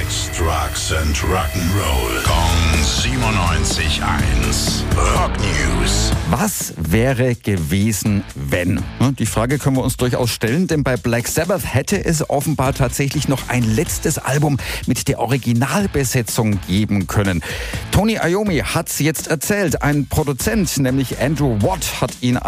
Sex, Drugs and Rock'n'Roll. Kong 97.1. Rock News. Was wäre gewesen, wenn? Die Frage können wir uns durchaus stellen, denn bei Black Sabbath hätte es offenbar tatsächlich noch ein letztes Album mit der Originalbesetzung geben können. Tony Iommi hat's jetzt erzählt. Ein Produzent, nämlich Andrew Watt, hat ihn